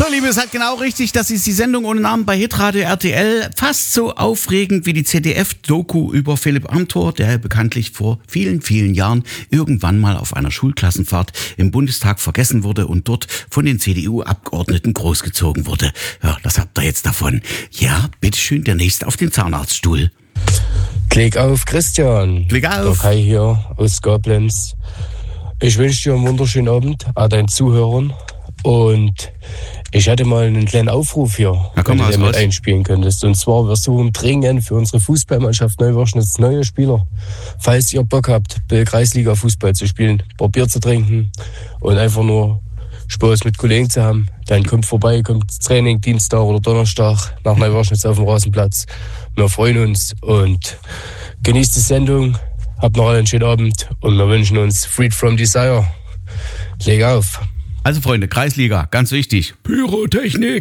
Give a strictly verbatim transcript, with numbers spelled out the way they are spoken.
Liebe, es hat genau richtig, das ist die Sendung ohne Namen bei Hitradio R T L. Fast so aufregend wie die Z D F-Doku über Philipp Amthor, der bekanntlich vor vielen, vielen Jahren irgendwann mal auf einer Schulklassenfahrt im Bundestag vergessen wurde und dort von den C D U-Abgeordneten großgezogen wurde. Ja, das habt ihr jetzt davon. Ja, bitteschön, der nächste auf den Zahnarztstuhl. Klick auf, Christian. Klick auf. Der Kai hier aus Koblenz. Ich wünsche dir einen wunderschönen Abend an deinen Zuhörern. Und ich hatte mal einen kleinen Aufruf hier, Na, komm, wenn du den mit raus. einspielen könntest. Und zwar, wir suchen dringend für unsere Fußballmannschaft Neuwörschnitz neue Spieler. Falls ihr Bock habt, Kreisliga-Fußball zu spielen, ein paar Bier zu trinken und einfach nur Spaß mit Kollegen zu haben, dann kommt vorbei, kommt ins Training Dienstag oder Donnerstag nach Neuwörschnitz auf dem Rasenplatz. Wir freuen uns und genießt die Sendung. Habt noch einen schönen Abend und wir wünschen uns Freed from Desire. Leg auf. Also Freunde, Kreisliga, ganz wichtig. Pyrotechnik.